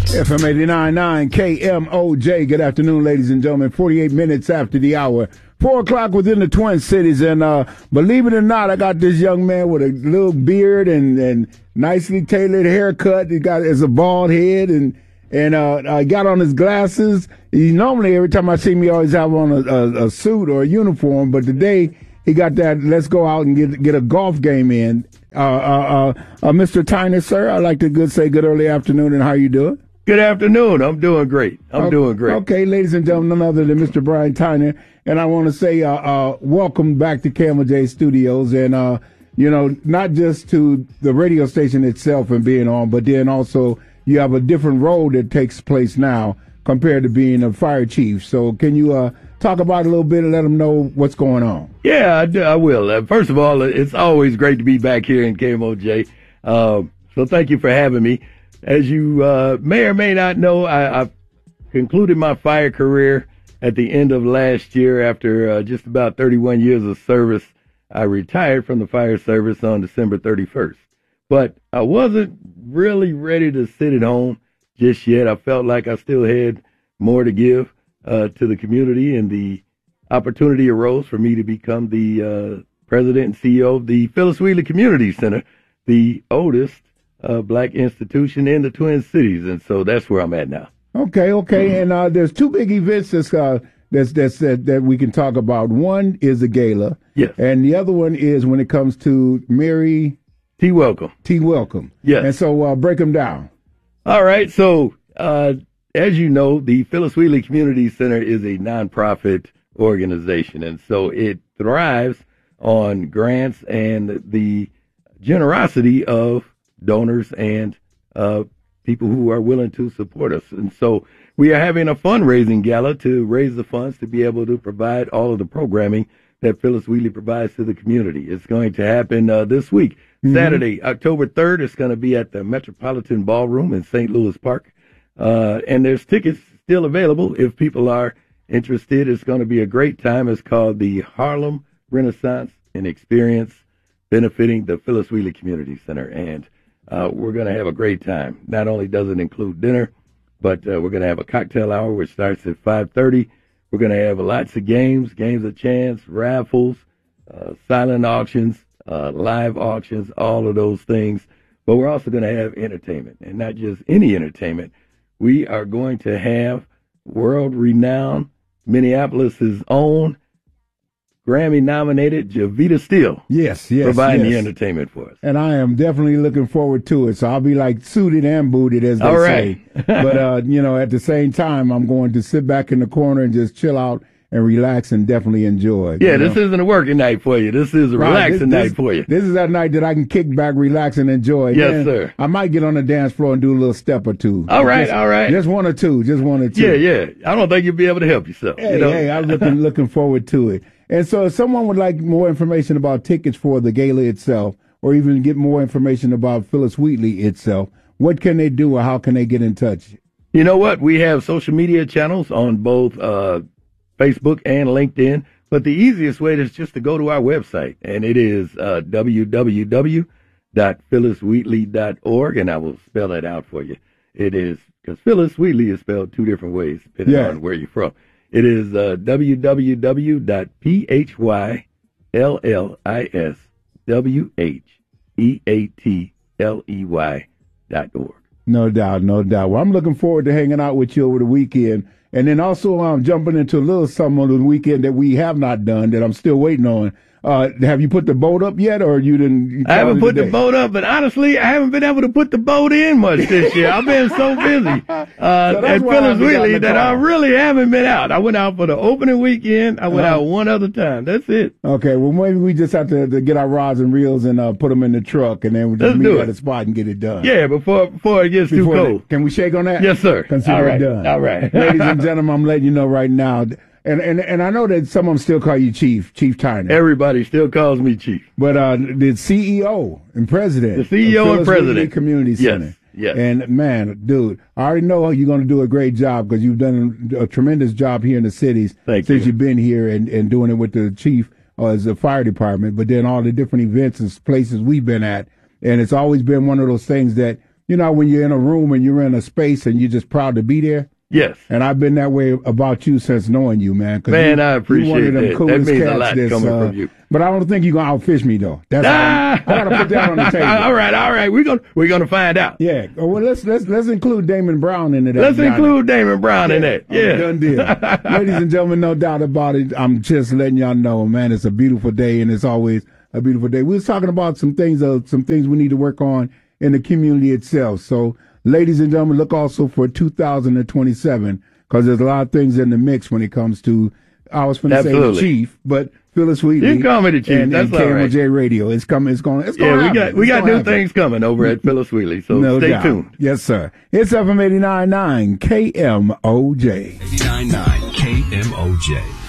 FM 89.9 KMOJ. Good afternoon, ladies and gentlemen. 48 minutes after the hour. 4 o'clock within the Twin Cities. And believe it or not, I got this young man with a little beard and nicely tailored haircut. He got as a bald head and got on his glasses. He normally, every time I see him, he always have on a suit or a uniform. But today, he got that, let's go out and get a golf game in. Mr. Tyner, sir, I'd like to say good early afternoon, and how you doing? Good afternoon. I'm doing great. Doing great. Okay, ladies and gentlemen, none other than Mr. Brian Tyner. And I want to say welcome back to KMOJ Studios. And, not just to the radio station itself and being on, but then also you have a different role that takes place now compared to being a fire chief. So can you talk about it a little bit and let them know what's going on? Yeah, I will. First of all, it's always great to be back here in KMOJ. So thank you for having me. As you may or may not know, I concluded my fire career at the end of last year after just about 31 years of service. I retired from the fire service on December 31st. But I wasn't really ready to sit at home just yet. I felt like I still had more to give to the community, and the opportunity arose for me to become the president and CEO of the Phyllis Wheatley Community Center, the oldest black institution in the Twin Cities, and so that's where I'm at now. Okay, mm-hmm. And there's 2 big events that we can talk about. One is the gala, yes, and the other one is when it comes to Mary T. Welcome. Yes, and so break them down. All right, so as you know, the Phyllis Wheatley Community Center is a nonprofit organization, and so it thrives on grants and the generosity of donors and people who are willing to support us. And so we are having a fundraising gala to raise the funds to be able to provide all of the programming that Phyllis Wheatley provides to the community. It's going to happen this week, mm-hmm. Saturday, October 3rd. It's going to be at the Metropolitan Ballroom in St. Louis Park. And there's tickets still available if people are interested. It's going to be a great time. It's called the Harlem Renaissance and Experience, benefiting the Phyllis Wheatley Community Center. And we're going to have a great time. Not only does it include dinner, but we're going to have a cocktail hour, which starts at 5:30. We're going to have lots of games of chance, raffles, silent auctions, live auctions, all of those things. But we're also going to have entertainment, and not just any entertainment. We are going to have world-renowned, Minneapolis's own, Grammy-nominated Javita Steele. Yes. Providing the entertainment for us. And I am definitely looking forward to it. So I'll be like suited and booted, as they say. But, at the same time, I'm going to sit back in the corner and just chill out and relax and definitely enjoy. Yeah, this isn't a working night for you. This is a relaxing night for you. This is that night that I can kick back, relax, and enjoy. Yes, sir. I might get on the dance floor and do a little step or two. All right. Just one or two. Yeah. I don't think you'll be able to help yourself. Hey, I'm looking forward to it. And so if someone would like more information about tickets for the gala itself, or even get more information about Phyllis Wheatley itself, what can they do, or how can they get in touch? You know what? We have social media channels on both Facebook and LinkedIn, but the easiest way is just to go to our website, and it is www.phylliswheatley.org, and I will spell it out for you. It is, because Phyllis Wheatley is spelled 2 different ways, depending on where you're from. It is www.phylliswheatley.org. No doubt. Well, I'm looking forward to hanging out with you over the weekend. And then also jumping into a little something on the weekend that we have not done that I'm still waiting on. Have you put the boat up yet, or you didn't? I haven't put the boat up, but honestly, I haven't been able to put the boat in much this year. I've been so busy at Phyllis Wheatley that I really haven't been out. I went out for the opening weekend. I went out one other time. That's it. Okay, well, maybe we just have to get our rods and reels and put them in the truck, and then we just meet at a spot and get it done. Yeah, before it gets too cold. Can we shake on that? Yes, sir. Consider it done. All right. Ladies and gentlemen, I'm letting you know right now. And I know that some of them still call you Chief Tyner. Everybody still calls me Chief. But the CEO and president. The CEO and president. Community Center. Yes. And, man, dude, I already know you're going to do a great job because you've done a tremendous job here in the cities since you've been here and doing it with the chief as the fire department, but then all the different events and places we've been at. And it's always been one of those things that you know, when you're in a room and you're in a space and you're just proud to be there. Yes. And I've been that way about you since knowing you, man. Man, I appreciate that. That means a lot coming from you. But I don't think you're gonna outfish me though. That's I gotta put that on the table. All right. We're gonna find out. Yeah. Well, let's include Damon Brown in that. Let's include Damon Brown in that. Yeah. Done deal. Ladies and gentlemen, no doubt about it. I'm just letting y'all know, man. It's a beautiful day, and it's always a beautiful day. We was talking about some things we need to work on in the community itself. So, ladies and gentlemen, look also for 2027 because there's a lot of things in the mix when it comes to. I was going to say the Chief, but Phyllis Wheatley. You can call me the Chief. That's all right. KMOJ Radio. It's coming. It's going. Yeah, we got new things coming over at Phyllis Wheatley. So stay tuned. Yes, sir. It's FM 89.9 KMOJ. 89.9 KMOJ.